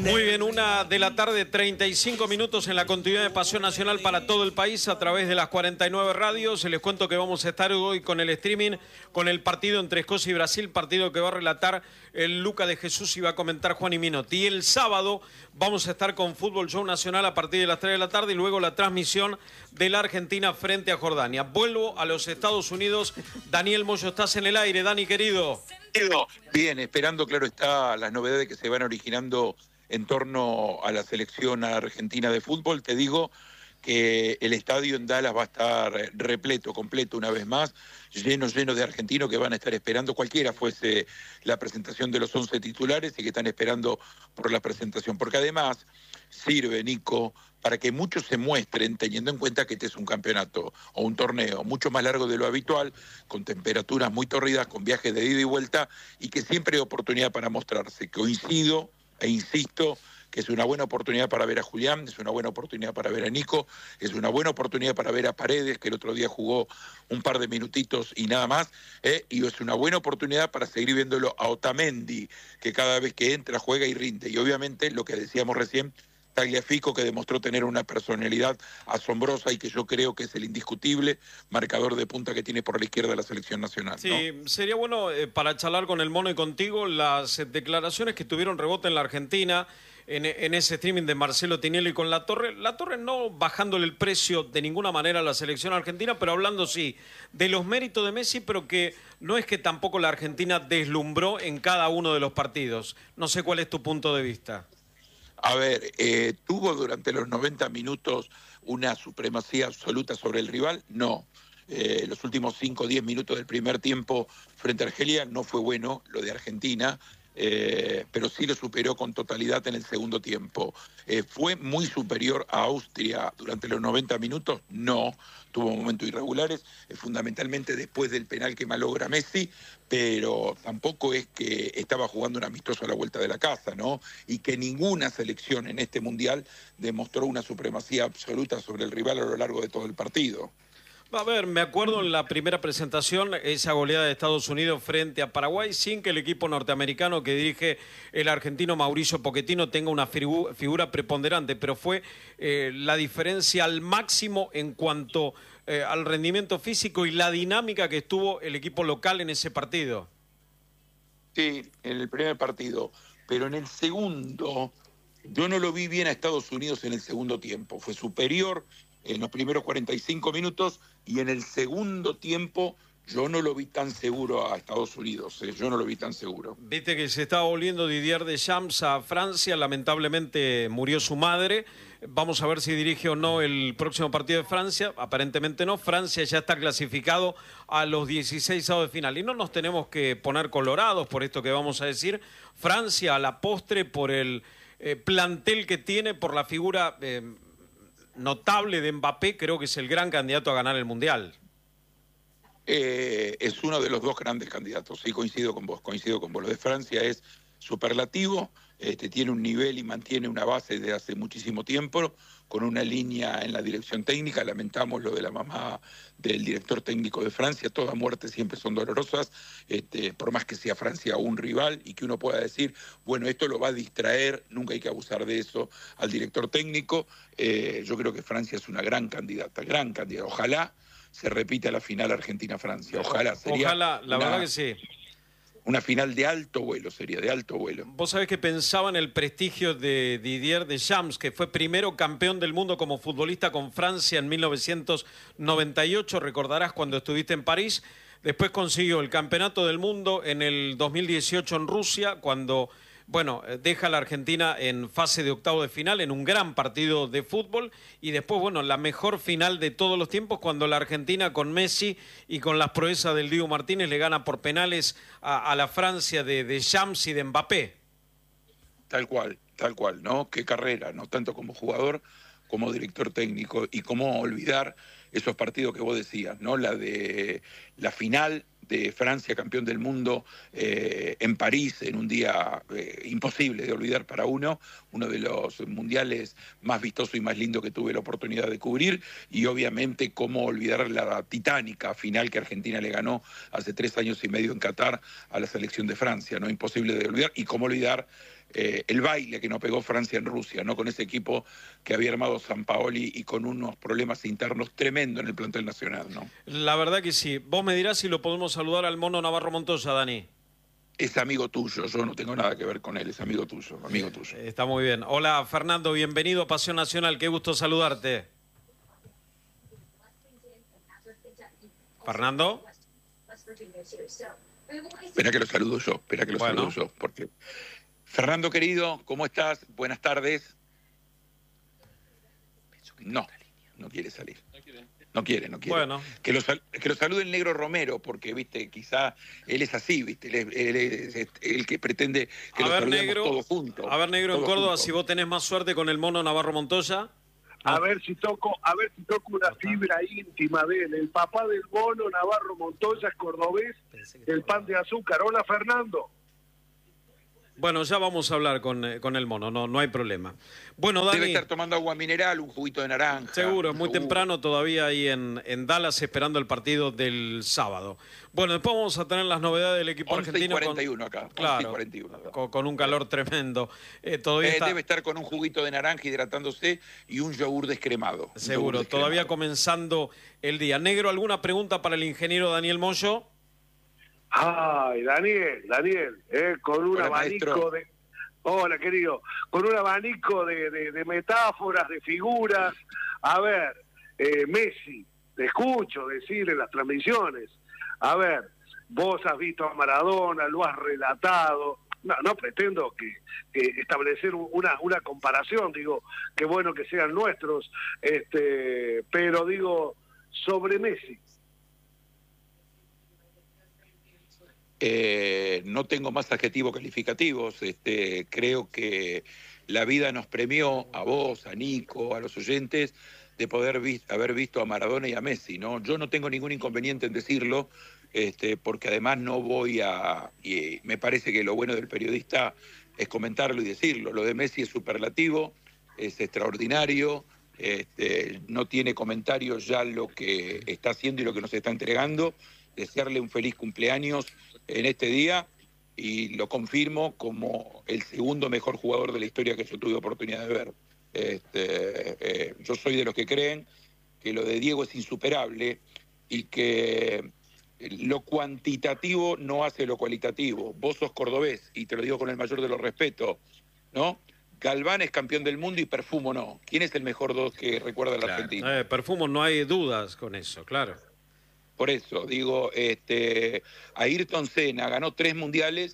Muy bien, 1:00 p.m, 35 minutos en la continuidad de Pasión Nacional para todo el país a través de las 49 radios. Les cuento que vamos a estar hoy con el streaming, con el partido entre Escocia y Brasil, partido que va a relatar el Luca de Jesús y va a comentar Juan y Minotti. Y el sábado vamos a estar con Fútbol Show Nacional a partir de las 3 de la tarde y luego la transmisión de la Argentina frente a Jordania. Vuelvo a los Estados Unidos. Daniel Moyo, estás en el aire, Dani querido. Bien, esperando, claro está, las novedades que se van originando en torno a la selección argentina de fútbol. Te digo que el estadio en Dallas va a estar repleto, completo una vez más, lleno de argentinos que van a estar esperando, cualquiera fuese la presentación de los 11 titulares y que están esperando por la presentación. Porque además sirve, Nico, para que muchos se muestren teniendo en cuenta que este es un campeonato o un torneo mucho más largo de lo habitual, con temperaturas muy tórridas, con viajes de ida y vuelta, y que siempre hay oportunidad para mostrarse. Coincido e insisto que es una buena oportunidad para ver a Julián, es una buena oportunidad para ver a Nico, es una buena oportunidad para ver a Paredes, que el otro día jugó un par de minutitos y nada más, y es una buena oportunidad para seguir viéndolo a Otamendi, que cada vez que entra juega y rinde. Y obviamente lo que decíamos recién, Tagliafico, que demostró tener una personalidad asombrosa y que yo creo que es el indiscutible marcador de punta que tiene por la izquierda la selección nacional, ¿no? Sí, sería bueno para charlar con el Mono y contigo las declaraciones que tuvieron rebote en la Argentina en ese streaming de Marcelo Tinelli con La Torre. La Torre no bajándole el precio de ninguna manera a la selección argentina, pero hablando sí de los méritos de Messi, pero que no es que tampoco la Argentina deslumbró en cada uno de los partidos. No sé cuál es tu punto de vista. A ver, ¿tuvo durante los 90 minutos una supremacía absoluta sobre el rival? No. Los últimos 5 o 10 minutos del primer tiempo frente a Argelia no fue bueno lo de Argentina, pero sí lo superó con totalidad en el segundo tiempo. ¿Fue muy superior a Austria durante los 90 minutos? No. Tuvo momentos irregulares, fundamentalmente después del penal que malogra Messi, pero tampoco es que estaba jugando un amistoso a la vuelta de la casa, ¿no? Y que ninguna selección en este Mundial demostró una supremacía absoluta sobre el rival a lo largo de todo el partido. A ver, me acuerdo en la primera presentación, esa goleada de Estados Unidos frente a Paraguay, sin que el equipo norteamericano que dirige el argentino Mauricio Pochettino tenga una figura preponderante, pero fue la diferencia al máximo en cuanto al rendimiento físico y la dinámica que estuvo el equipo local en ese partido. Sí, en el primer partido, pero en el segundo, yo no lo vi bien a Estados Unidos en el segundo tiempo, fue superior en los primeros 45 minutos y en el segundo tiempo yo no lo vi tan seguro a Estados Unidos, yo no lo vi tan seguro. Viste que se estaba volviendo Didier Deschamps a Francia, lamentablemente murió su madre, vamos a ver si dirige o no el próximo partido de Francia, aparentemente no, Francia ya está clasificado a los 16avos de final y no nos tenemos que poner colorados por esto que vamos a decir, Francia a la postre por el plantel que tiene, por la figura notable de Mbappé, creo que es el gran candidato a ganar el Mundial. Es uno de los dos grandes candidatos, sí, coincido con vos. Lo de Francia es superlativo, tiene un nivel y mantiene una base de hace muchísimo tiempo, con una línea en la dirección técnica. Lamentamos lo de la mamá del director técnico de Francia, todas muertes siempre son dolorosas, por más que sea Francia un rival y que uno pueda decir, bueno, esto lo va a distraer, nunca hay que abusar de eso al director técnico. Yo creo que Francia es una gran candidata, ojalá se repita la final Argentina-Francia, ojalá, la verdad que sí. Una final de alto vuelo, sería de alto vuelo. Vos sabés que pensaba en el prestigio de Didier Deschamps, que fue primero campeón del mundo como futbolista con Francia en 1998, recordarás cuando estuviste en París. Después consiguió el campeonato del mundo en el 2018 en Rusia, cuando deja a la Argentina en fase de octavo de final, en un gran partido de fútbol, y después, la mejor final de todos los tiempos, cuando la Argentina con Messi y con las proezas del Dibu Martínez le gana por penales a la Francia de Deschamps y de Mbappé. Tal cual, ¿no? Qué carrera, ¿no? Tanto como jugador como director técnico, y cómo olvidar esos partidos que vos decías, ¿no? La final de Francia, campeón del mundo, en París, en un día imposible de olvidar para uno de los mundiales más vistosos y más lindos que tuve la oportunidad de cubrir, y obviamente cómo olvidar la titánica final que Argentina le ganó hace 3 años y medio en Qatar a la selección de Francia, ¿no? Imposible de olvidar, y cómo olvidar el baile que nos pegó Francia en Rusia, ¿no? Con ese equipo que había armado Sampaoli y con unos problemas internos tremendos en el plantel nacional, ¿no? La verdad que sí. Vos me dirás si lo podemos saludar al Mono Navarro Montoya, Dani. Es amigo tuyo, yo no tengo nada que ver con él, es amigo tuyo, amigo tuyo. Está muy bien. Hola, Fernando, bienvenido a Pasión Nacional, qué gusto saludarte. ¿Fernando? Espera que lo saludo yo, porque... Fernando, querido, ¿cómo estás? Buenas tardes. No quiere salir. No quiere. Bueno. Que lo salude el negro Romero, porque, viste, quizá él es así, viste, él es el que pretende que lo saludemos todos juntos. A ver, negro, en Córdoba, si vos tenés más suerte con el Mono Navarro Montoya. A ver si toco una fibra íntima de él. El papá del Mono Navarro Montoya es cordobés, el pan de azúcar. Hola, Fernando. Bueno, ya vamos a hablar con el Mono, no hay problema. Bueno, Dani, debe estar tomando agua mineral, un juguito de naranja. Seguro, es muy temprano todavía ahí en Dallas esperando el partido del sábado. Bueno, después vamos a tener las novedades del equipo 11 argentino. 41 acá. Claro, 41 acá. Con un calor tremendo. Todavía Debe estar con un juguito de naranja hidratándose y un yogur descremado. Seguro, todavía comenzando el día. Negro, ¿alguna pregunta para el ingeniero Daniel Moyo? Ay, Daniel, con un abanico de... Hola, querido. Con un abanico de metáforas, de figuras. A ver, Messi, te escucho decir en las transmisiones. A ver, vos has visto a Maradona, lo has relatado. No pretendo que establecer una comparación, digo, qué bueno que sean nuestros, pero digo, sobre Messi. No tengo más adjetivos calificativos. Creo que la vida nos premió a vos, a Nico, a los oyentes, de poder haber visto a Maradona y a Messi, ¿no? Yo no tengo ningún inconveniente en decirlo, porque además no voy a... Y me parece que lo bueno del periodista es comentarlo y decirlo. Lo de Messi es superlativo, es extraordinario, no tiene comentarios ya lo que está haciendo y lo que nos está entregando. Desearle un feliz cumpleaños en este día y lo confirmo como el segundo mejor jugador de la historia que yo tuve oportunidad de ver. Yo soy de los que creen que lo de Diego es insuperable y que lo cuantitativo no hace lo cualitativo. Vos sos cordobés y te lo digo con el mayor de los respetos, ¿no? Galván es campeón del mundo y Perfumo no. ¿Quién es el mejor dos que recuerda la Argentina? Perfumo, no hay dudas con eso, claro. Por eso, digo, Ayrton Senna ganó 3 mundiales,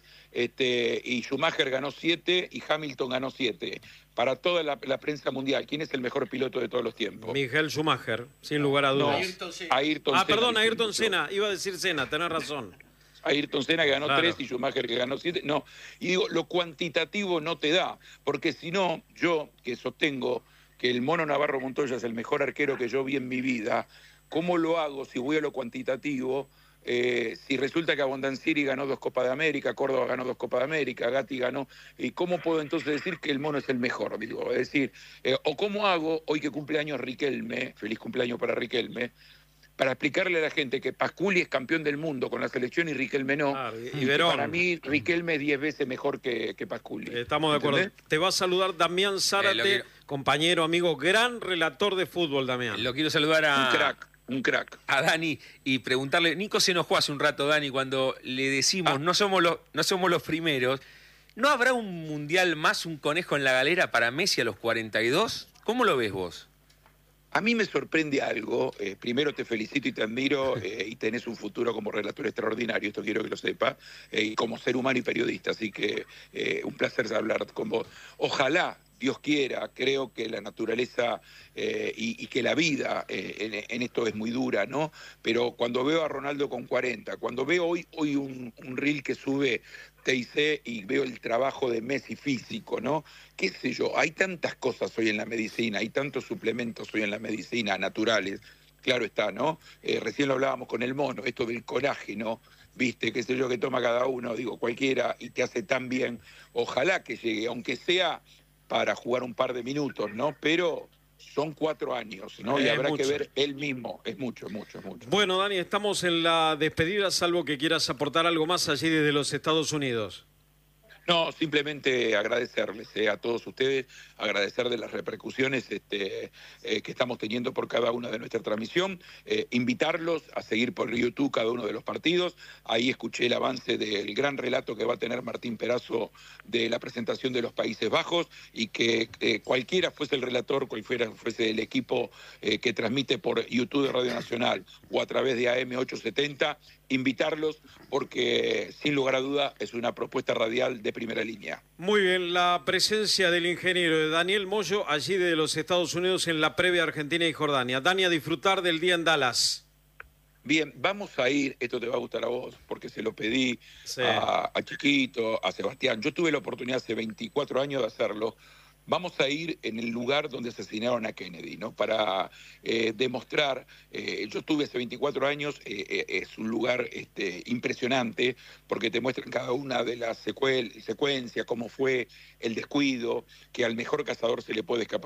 y Schumacher ganó 7 y Hamilton ganó 7. Para toda la prensa mundial, ¿quién es el mejor piloto de todos los tiempos? Michael Schumacher, sin lugar a dudas. Ayrton Senna. Perdón, Ayrton Senna, iba a decir Senna, tenés razón. Ayrton Senna que ganó 3 y Schumacher que ganó 7. No, y digo, lo cuantitativo no te da, porque si no, yo que sostengo que el Mono Navarro Montoya es el mejor arquero que yo vi en mi vida, ¿cómo lo hago si voy a lo cuantitativo? Si resulta que Abondancieri ganó 2 Copas de América, Córdoba ganó 2 Copas de América, Gatti ganó, ¿y cómo puedo entonces decir que el Mono es el mejor? Digo, es decir, o cómo hago, hoy que cumpleaños Riquelme, feliz cumpleaños para Riquelme, para explicarle a la gente que Pasculi es campeón del mundo con la selección y Riquelme no, y para mí Riquelme es 10 veces mejor que Pasculi. Estamos de acuerdo. ¿Entendés? Te va a saludar Damián Zárate, compañero, amigo, gran relator de fútbol, Damián. Lo quiero saludar a... Un crack. A Dani y preguntarle, Nico se enojó hace un rato, Dani, cuando le decimos no somos los primeros. ¿No habrá un mundial más, un conejo en la galera para Messi a los 42? ¿Cómo lo ves vos? A mí me sorprende algo. Primero te felicito y te admiro, y tenés un futuro como relator extraordinario, esto quiero que lo sepa, y como ser humano y periodista, así que un placer hablar con vos. Ojalá, Dios quiera, creo que la naturaleza y que la vida en esto es muy dura, ¿no? Pero cuando veo a Ronaldo con 40, cuando veo hoy un reel que sube TIC y veo el trabajo de Messi físico, ¿no? Qué sé yo, hay tantas cosas hoy en la medicina, hay tantos suplementos hoy en la medicina naturales, claro está, ¿no? Recién lo hablábamos con el Mono, esto del colágeno, viste, qué sé yo, que toma cada uno, digo, cualquiera, y te hace tan bien. Ojalá que llegue, aunque sea para jugar un par de minutos, ¿no? Pero son 4 años, ¿no? Y habrá mucho. que ver él mismo. Es mucho. Bueno, Dani, estamos en la despedida, salvo que quieras aportar algo más allí desde los Estados Unidos. No, simplemente agradecerles a todos ustedes, agradecer de las repercusiones que estamos teniendo por cada una de nuestra transmisión, invitarlos a seguir por YouTube cada uno de los partidos. Ahí escuché el avance del gran relato que va a tener Martín Perazo de la presentación de los Países Bajos y que cualquiera fuese el relator, cualquiera fuese el equipo que transmite por YouTube de Radio Nacional o a través de AM 870, invitarlos porque sin lugar a duda es una propuesta radial de primera línea. Muy bien, la presencia del ingeniero de Daniel Moyo allí de los Estados Unidos en la previa Argentina y Jordania. Dani, a disfrutar del día en Dallas. Bien, vamos a ir, esto te va a gustar a vos, porque se lo pedí a Chiquito, a Sebastián. Yo tuve la oportunidad hace 24 años de hacerlo. Vamos a ir en el lugar donde asesinaron a Kennedy, ¿no? Para demostrar, yo estuve hace 24 años, es un lugar impresionante, porque te muestran cada una de las secuencias, cómo fue el descuido, que al mejor cazador se le puede escapar